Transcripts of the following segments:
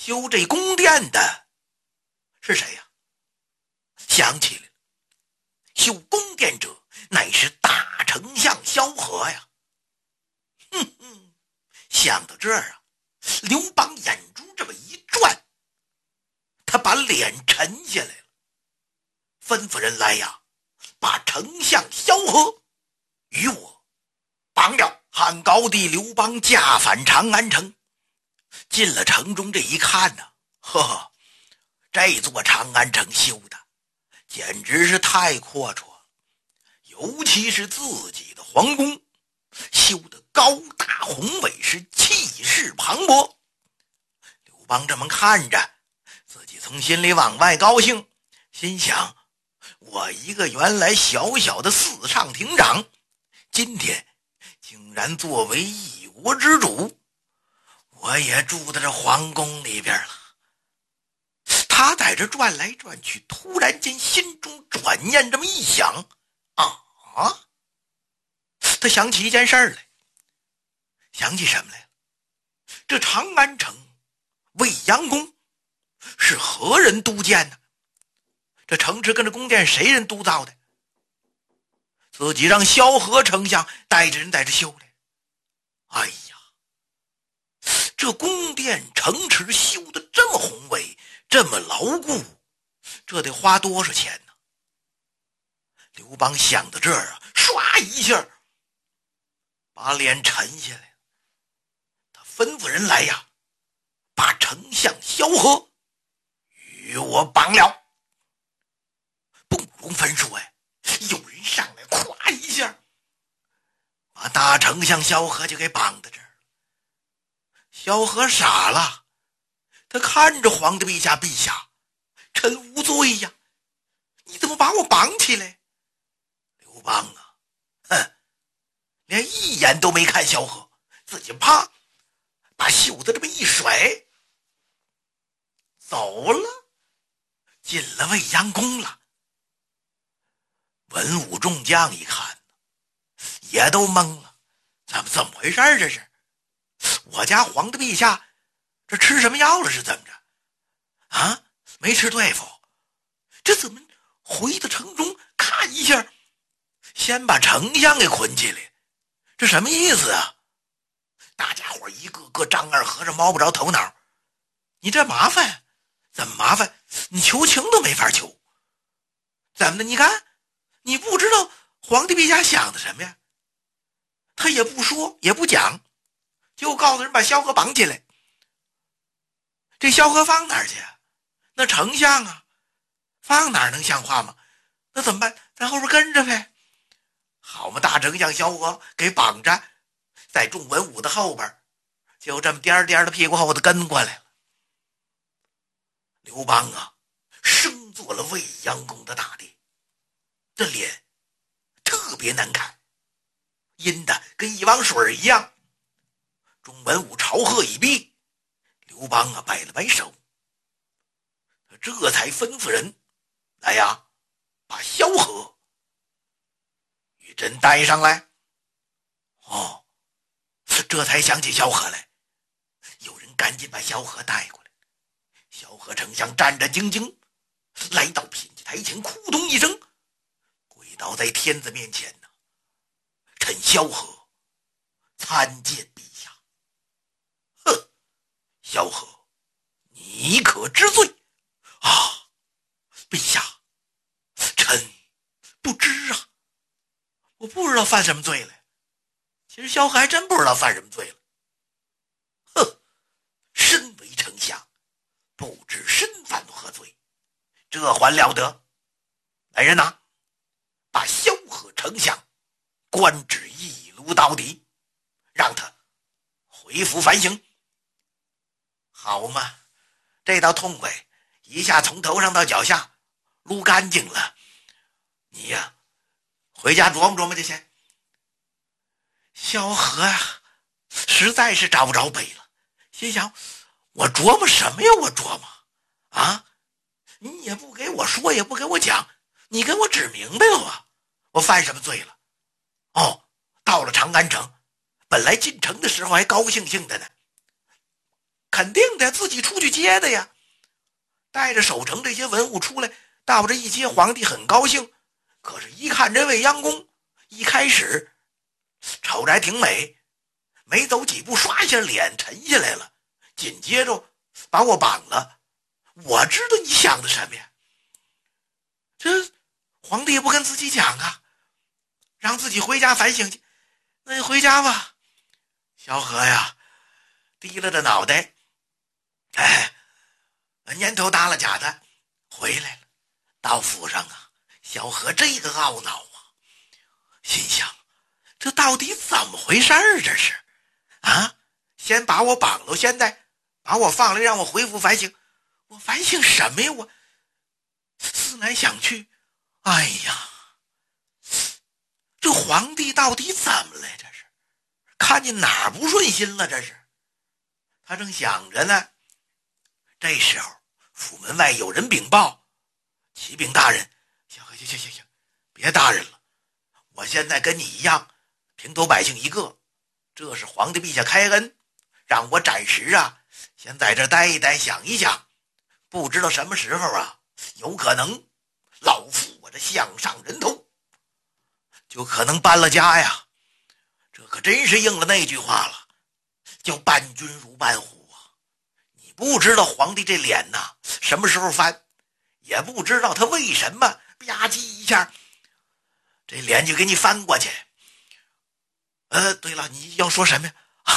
修这宫殿的是谁呀？想起来了，修宫殿者乃是大丞相萧何呀。想到这儿啊，刘邦眼珠这么一转，他把脸沉下来了，吩咐人来呀，把丞相萧何与我绑了。汉高帝刘邦驾返长安城，进了城中，这一看呢，呵，这座长安城修的简直是太阔绰了，尤其是自己的皇宫修得高大宏伟，是气势磅礴。刘邦这么看着，自己从心里往外高兴，心想，我一个原来小小的四上亭长，今天竟然作为一国之主，我也住在这皇宫里边了。他在这转来转去，突然间心中转念这么一想，他想起一件事儿来。想起什么来了？这长安城未央宫是何人督建呢？这城池跟这宫殿谁人督造的？自己让萧何丞相带着人在这修的。哎呀，这宫殿城池修得这么宏伟，这么牢固，这得花多少钱呢？刘邦想到这儿啊，唰一下把脸沉下来，他吩咐人来呀，把丞相萧何与我绑了。不容分说呀，有人上来咵一下把大丞相萧何就给绑在这儿了。萧何傻了，他看着皇帝陛下，陛下，臣无罪呀，你怎么把我绑起来？刘邦啊，连一眼都没看萧何，自己啪把袖子这么一甩，走了，进了未央宫了。文武众将一看也都懵了，怎么回事这是？我家皇帝陛下这吃什么药了是怎么着啊？没吃对付，这怎么回到城中看一下先把丞相给捆起来，这什么意思啊？大家伙一个个张二和尚摸不着头脑，你这麻烦怎么麻烦？你求情都没法求。怎么的？你看你不知道皇帝陛下想的什么呀？他也不说也不讲，就告诉人把萧何绑起来。这萧何放哪儿去啊？那丞相啊，放哪儿能像话吗？那怎么办？在后边跟着呗。好嘛，大丞相萧何给绑着，在众文武的后边，就这么颠颠的屁股后头跟过来了。刘邦啊，升做了未央宫的大帝，这脸特别难看，阴的跟一汪水一样。众文武朝贺已毕，刘邦啊摆了摆手，这才吩咐人来呀，把萧何与朕带上来。这才想起萧何来，有人赶紧把萧何带过来。萧何丞相战战兢兢来到品级台前，扑通一声跪倒在天子面前呢，臣萧何参见陛下。萧何，你可知罪啊？陛下，臣不知啊，我不知道犯什么罪了。其实萧何还真不知道犯什么罪了。身为丞相，不知身犯何罪，这还了得？来人呐，把萧何丞相官至一撸到底，让他回府反省。好嘛，这道痛快一下从头上到脚下撸干净了。你呀，回家琢磨琢磨去先。萧何啊，实在是找不着北了，心想，我琢磨什么呀？我琢磨啊，你也不给我说，也不给我讲，你给我指明白了啊，我犯什么罪了？到了长安城，本来进城的时候还高兴兴的呢， 肯定的，自己出去接的呀。带着守城这些文武出来，到这一接，皇帝很高兴。可是，一看这未央宫，一开始瞅着还挺美，没走几步，唰一下脸沉下来了，紧接着把我绑了。我知道你想的什么呀？这皇帝也不跟自己讲啊，让自己回家反省去。那你回家吧。萧何呀，低了着脑袋，年头大了假的回来了。到府上啊，萧何这个懊恼啊，心想这到底怎么回事儿？这是啊，先把我绑了，现在把我放了，让我回府反省。我反省什么呀？我思来想去，哎呀，这皇帝到底怎么了？这是看见哪儿不顺心了？这是他正想着呢，这时候府门外有人禀报：启禀大人。行，别大人了，我现在跟你一样，平头百姓一个。这是皇帝陛下开恩，让我暂时啊，先在这待一待，想一想，不知道什么时候啊，有可能老夫我这项上人头，就可能搬了家呀。这可真是应了那句话了，叫伴君如伴虎啊。你不知道皇帝这脸呐什么时候翻，也不知道他为什么吧唧一下这脸就给你翻过去。对了，你要说什么呀？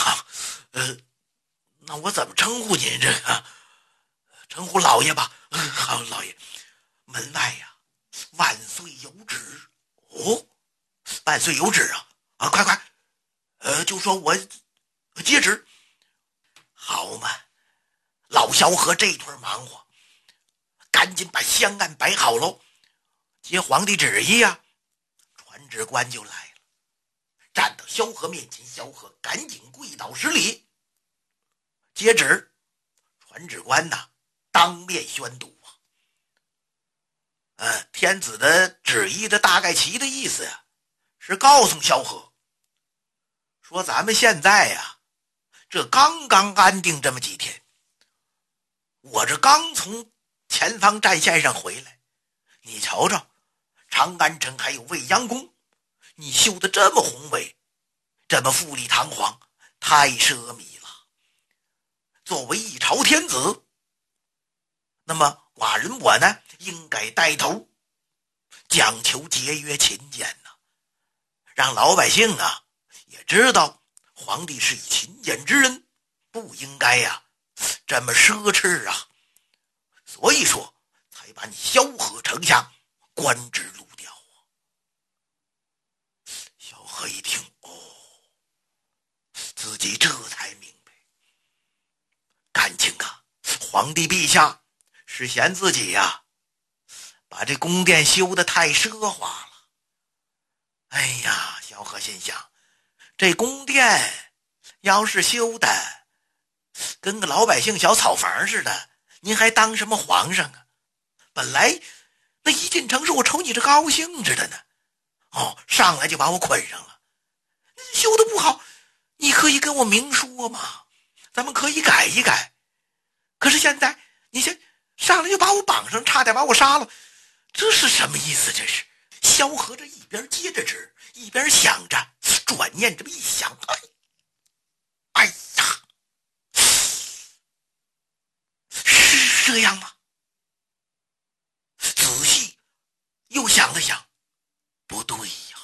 那我怎么称呼您？这个称呼老爷吧。好，老爷。门外呀，万岁有旨。哦，万岁有旨啊！快，就说我接旨。好嘛，老萧何这顿忙活，赶紧把香案摆好喽。接皇帝旨意啊，传旨官就来了，站到萧何面前，萧何赶紧跪倒施礼。接旨，传旨官呐，当面宣读啊。天子的旨意的大概其的意思呀，是告诉萧何说，咱们现在呀，这刚刚安定这么几天，我这刚从前方战线上回来，你瞅瞅，长安城还有未央宫，你修得这么宏伟，这么富丽堂皇，太奢靡了。作为一朝天子，那么寡人我呢，应该带头讲求节约勤俭呐，让老百姓啊也知道皇帝是以勤俭之人，不应该呀这么奢侈啊。所以说才把你萧何丞相官至入调啊。萧何一听，自己这才明白，感情啊，皇帝陛下是嫌自己呀把这宫殿修得太奢华了。哎呀，萧何心想，这宫殿要是修的跟个老百姓小草房似的，您还当什么皇上啊？本来那一进城是我瞅你这高兴着的呢，上来就把我捆上了。修的不好，你可以跟我明说嘛，咱们可以改一改。可是现在你先上来就把我绑上，差点把我杀了，这是什么意思？这是萧何这一边接着旨，一边想着，转念这么一想，哎呀，是这样吗？仔细又想了想，不对呀，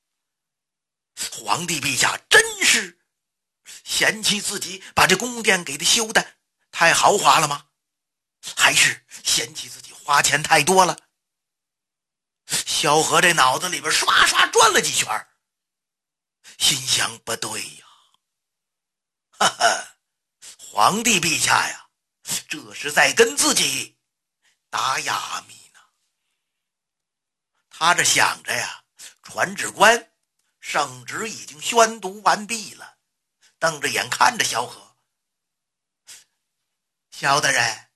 皇帝陛下真是嫌弃自己把这宫殿给他修的太豪华了吗？还是嫌弃自己花钱太多了？萧何这脑子里边刷刷转了几圈，心想不对呀，哈哈，皇帝陛下呀，这是在跟自己打哑谜呢。他这想着呀，传旨官圣旨已经宣读完毕了，瞪着眼看着萧何。萧大人，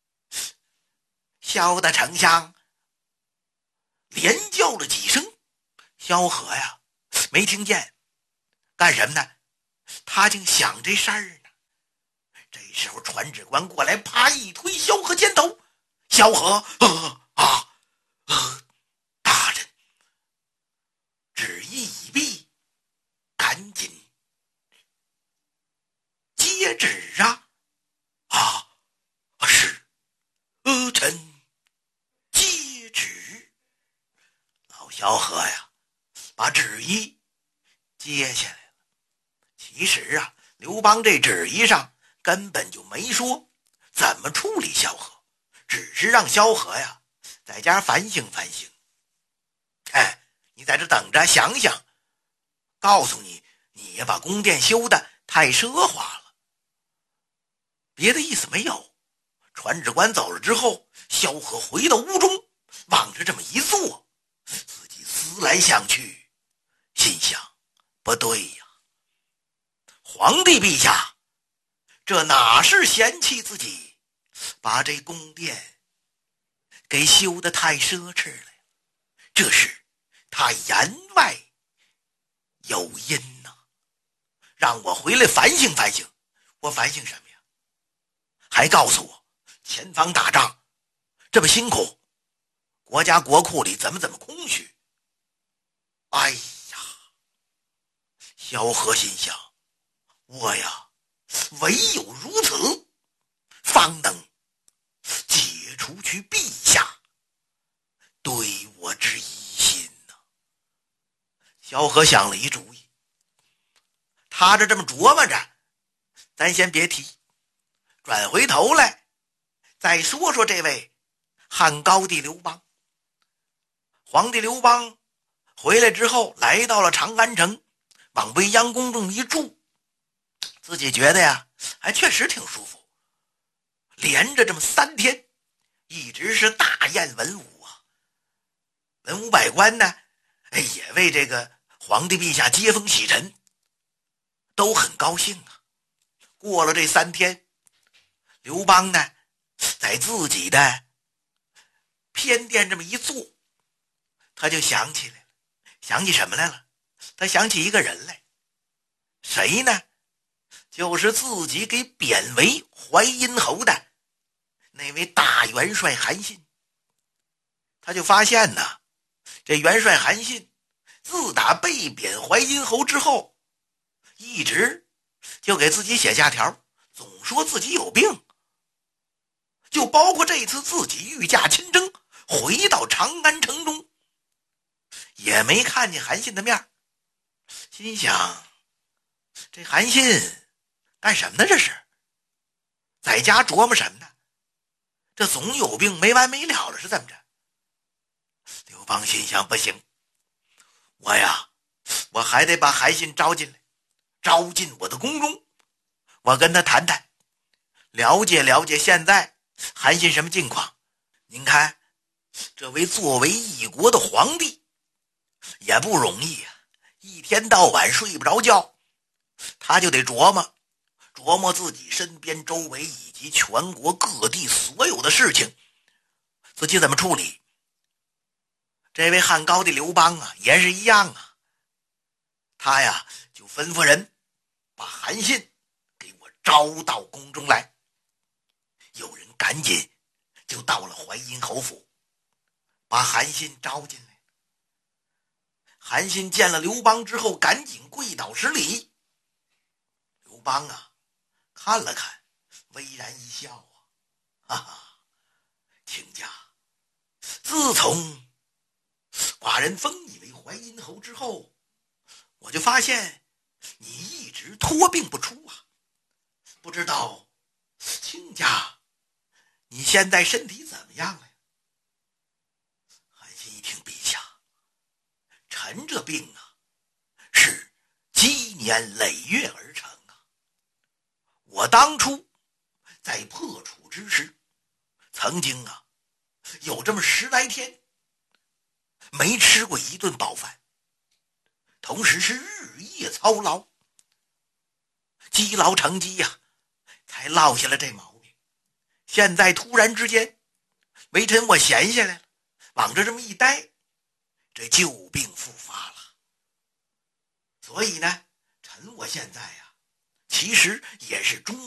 萧大丞相，连叫了几声，萧何呀没听见，干什么呢？他竟想这事儿呢， 这时候传旨官过来，啪一推萧何肩头。萧何，大人，旨意已毕，赶紧接旨啊！是，臣接旨。老萧何呀，把旨意接下来了。其实啊，刘邦这旨意上根本就没说怎么处理萧何，只是让萧何呀在家反省反省。你在这等着想想，告诉你，你也把宫殿修得太奢华了。别的意思没有。传旨官走了之后，萧何回到屋中，往着这么一坐，自己思来想去，心想不对呀，皇帝陛下这哪是嫌弃自己把这宫殿给修得太奢侈了呀，这是他言外有因呐，让我回来反省反省。我反省什么呀？还告诉我前方打仗这么辛苦，国家国库里怎么空虚。哎呀，萧何心想，我呀唯有如此，方能解除去陛下对我之疑心呐。萧何想了一主意，他这么琢磨着，咱先别提，转回头来再说说这位汉高帝刘邦。皇帝刘邦回来之后，来到了长安城，往未央宫中一住，自己觉得呀还确实挺舒服。连着这么3天，一直是大宴文武啊，文武百官呢也为这个皇帝陛下接风洗尘，都很高兴啊。过了这3天，刘邦呢在自己的偏殿这么一坐，他就想起来了。想起什么来了？他想起一个人来。谁呢？就是自己给贬为淮阴侯的那位大元帅韩信。他就发现呢，这元帅韩信自打被贬淮阴侯之后，一直就给自己写假条，总说自己有病。就包括这次自己御驾亲征回到长安城中，也没看见韩信的面。心想，这韩信干什么呢？这是在家琢磨什么呢？这总有病没完没了了，是怎么着？刘邦心想，不行，我还得把韩信招进来，招进我的宫中，我跟他谈谈，了解了解现在韩信什么境况。您看，这位作为一国的皇帝也不容易啊，一天到晚睡不着觉，他就得琢磨自己身边周围以及全国各地所有的事情，自己怎么处理。这位汉高帝刘邦啊也是一样啊，他呀就吩咐人把韩信给我招到宫中来。有人赶紧就到了淮阴侯府，把韩信招进来。韩信见了刘邦之后，赶紧跪倒施礼。刘邦啊看了看，微然一笑啊，哈哈，卿家，自从寡人封你为淮阴侯之后，我就发现你一直托病不出啊，不知道卿家你现在身体怎么样了呀？韩信一听，陛下，臣这病啊是积年累月而成啊。我当初在破楚之时，曾经啊有这么10来天没吃过一顿饱饭，同时是日夜操劳，积劳成疾呀，才落下了这毛病。现在突然之间微臣我闲下来了，往这么一待，这旧病复发了。所以呢，臣我现在呀其实也是中